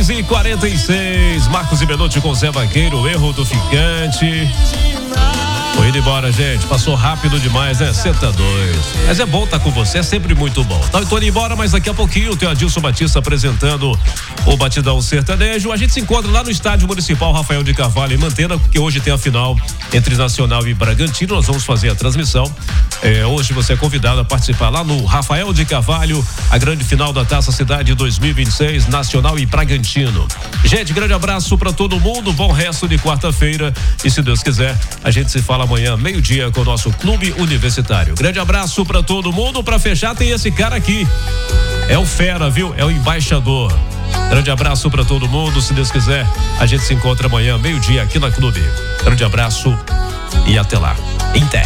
6h46. Marcos e Benucci com Zé Vaqueiro, erro do ficante. Foi indo embora, gente. Passou rápido demais, né? Você tá doido. Mas é bom estar com você, é sempre muito bom. Então, eu tô indo embora, mas daqui a pouquinho tem o Adilson Batista apresentando o Batidão Sertanejo. A gente se encontra lá no Estádio Municipal Rafael de Carvalho, em Mantena, porque hoje tem a final entre Nacional e Bragantino. Nós vamos fazer a transmissão. Hoje você é convidado a participar lá no Rafael de Carvalho, a grande final da Taça Cidade 2026, Nacional e Bragantino. Gente, grande abraço pra todo mundo, bom resto de quarta-feira e, se Deus quiser, a gente se fala amanhã, meio-dia, com o nosso Clube Universitário. Grande abraço pra todo mundo. Pra fechar, tem esse cara aqui. É o fera, viu? É o embaixador. Grande abraço pra todo mundo. Se Deus quiser, a gente se encontra amanhã, meio-dia, aqui na Clube. Grande abraço e até lá. Em